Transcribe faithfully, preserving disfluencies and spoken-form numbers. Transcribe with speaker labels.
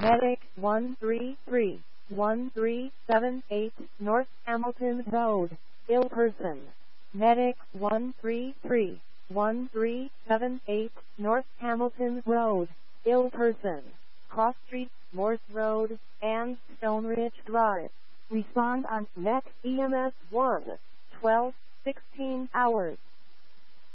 Speaker 1: Medic one three three, one three seven eight, North Hamilton Road, ill person. Medic one three three, one three seven eight, North Hamilton Road, ill person. Cross Street, Morse Road, and Stone Ridge Drive. Respond on Net E M S one, twelve, sixteen hours.